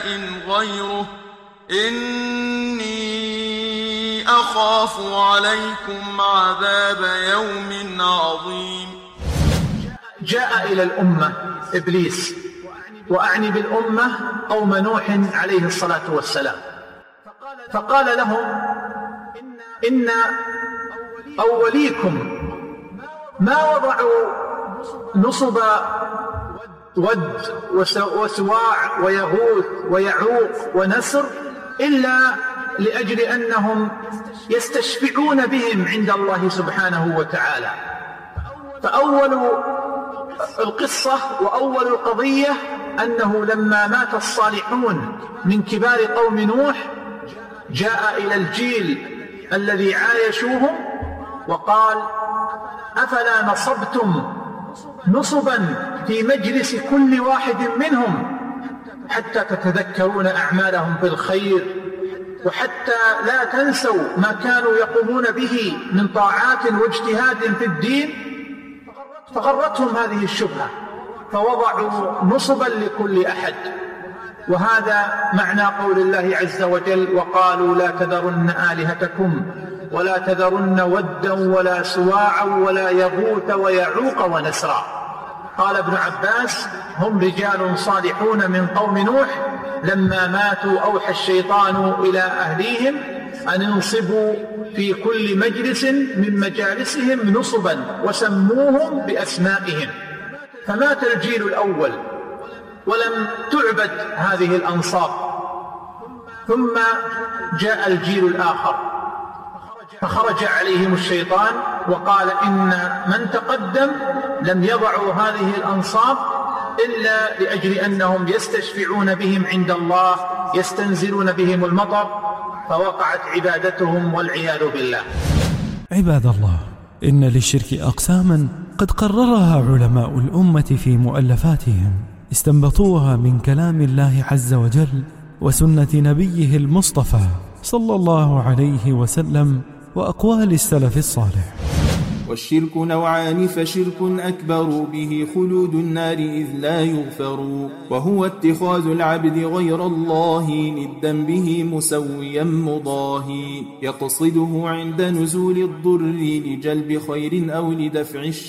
غيره إني أخاف عليكم عذاب يوم عظيم. جاء إلى الأمة إبليس، وأعني بالأمة قوم نوح عليه الصلاة والسلام، فقال لهم إن أوليكم ما وضعوا نصب ود وسواع ويغوث ويعوق ونسر إلا لأجل أنهم يستشفعون بهم عند الله سبحانه وتعالى. فأول القصة وأول القضية أنه لما مات الصالحون من كبار قوم نوح جاء إلى الجيل الذي عايشوهم وقال: أفلا نصبتم نصبا في مجلس كل واحد منهم حتى تتذكرون أعمالهم بالخير، وحتى لا تنسوا ما كانوا يقومون به من طاعات واجتهاد في الدين؟ فغرتهم هذه الشبهة فوضعوا نصبا لكل أحد. وهذا معنى قول الله عز وجل: وقالوا لا تذرن آلهتكم ولا تذرن ودا ولا سواعا ولا يغوث ويعوق ونسرا. قال ابن عباس: هم رجال صالحون من قوم نوح لما ماتوا أوحى الشيطان إلى أهليهم أن انصبوا في كل مجلس من مجالسهم نصبا وسموهم بأسمائهم. فمات الجيل الأول ولم تعبد هذه الأنصاب، ثم جاء الجيل الآخر فخرج عليهم الشيطان وقال: إن من تقدم لم يضعوا هذه الأنصاب إلا لأجل أنهم يستشفعون بهم عند الله، يستنزلون بهم المطر، فوقعت عبادتهم والعياذ بالله. عباد الله، إن للشرك أقساما قد قررها علماء الأمة في مؤلفاتهم، استنبطوها من كلام الله عز وجل وسنة نبيه المصطفى صلى الله عليه وسلم وأقوال السلف الصالح. والشرك نوعان، فشرك أكبر به خلود النار إذ لا يغفر، وهو اتخاذ العبد غير الله ندا به مسويا مضاهي، يقصده عند نزول الضر لجلب خير أو لدفع الشر.